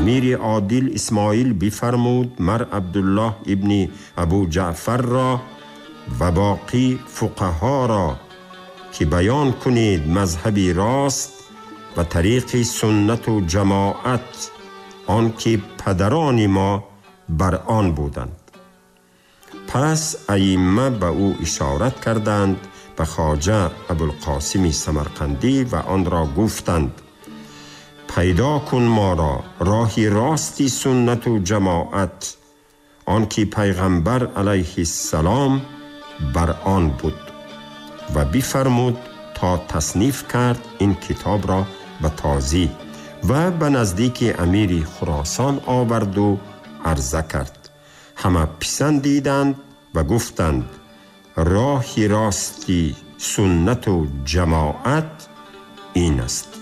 امیر عادل اسماعیل بفرمود مر عبدالله ابن ابو جعفر را و باقی فقها را که بیان کنید مذهبی راست و طریق سنت و جماعت، آن که پدران ما بر آن بودند. پس ائمه به او اشارت کردند به خواجه ابوالقاسم سمرقندی و آن را گفتند پیدا کن ما را راهی راستی سنت و جماعت، آن که پیغمبر علیه السلام بر آن بود. و بفرمود تا تصنیف کرد این کتاب را به تازی و به نزدیک امیر خراسان آورد و عرضه کرد. همه پسندیدند و گفتند راهی راستی سنت و جماعت این است.